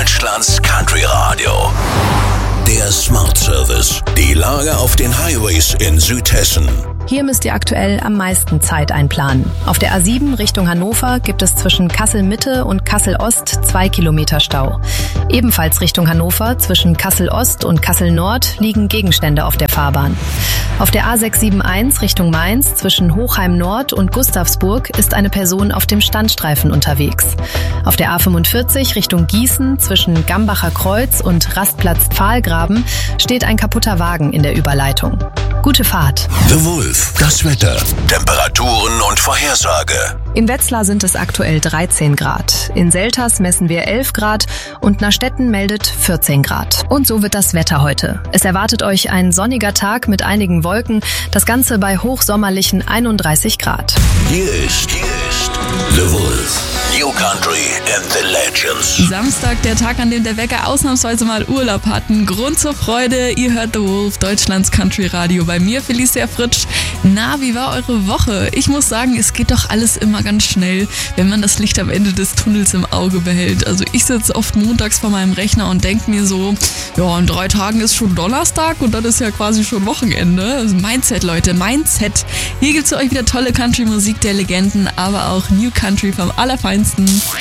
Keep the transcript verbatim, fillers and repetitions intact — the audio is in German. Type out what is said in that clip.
Deutschlands Country Radio. Der Smart Service. Die Lage auf den Highways in Südhessen. Hier müsst ihr aktuell am meisten Zeit einplanen. Auf der A sieben Richtung Hannover gibt es zwischen Kassel-Mitte und Kassel-Ost zwei Kilometer Stau. Ebenfalls Richtung Hannover zwischen Kassel-Ost und Kassel-Nord liegen Gegenstände auf der Fahrbahn. Auf der A sechs sieben eins Richtung Mainz zwischen Hochheim-Nord und Gustavsburg ist eine Person auf dem Standstreifen unterwegs. Auf der A fünfundvierzig Richtung Gießen zwischen Gambacher Kreuz und Rastplatz Pfahlgraben steht ein kaputter Wagen in der Überleitung. Gute Fahrt. The Wolf. Das Wetter. Temperaturen und Vorhersage. In Wetzlar sind es aktuell dreizehn Grad. In Selters messen wir elf Grad und Nachstetten meldet vierzehn Grad. Und so wird das Wetter heute. Es erwartet euch ein sonniger Tag mit einigen Wolken. Das Ganze bei hochsommerlichen einunddreißig Grad. Hier ist, hier ist The Wolf. New Country and the Legends. Samstag, der Tag, an dem der Wecker ausnahmsweise mal Urlaub hatten. Grund zur Freude, ihr hört The Wolf, Deutschlands Country Radio. Bei mir Felicia Fritsch. Na, wie war eure Woche? Ich muss sagen, es geht doch alles immer ganz schnell, wenn man das Licht am Ende des Tunnels im Auge behält. Also ich sitze oft montags vor meinem Rechner und denke mir so, ja, in drei Tagen ist schon Donnerstag und dann ist ja quasi schon Wochenende. Also Mindset, Leute, Mindset. Hier gibt's für euch wieder tolle Country-Musik der Legenden, aber auch New Country vom Allerfeinsten.